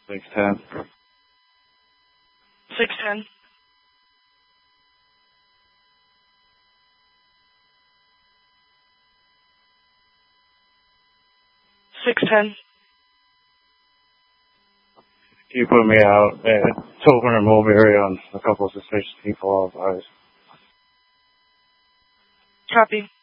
610. 610. 610. Can you put me out at Tobin or Mulberry on a couple of suspicious people off eyes? Copy.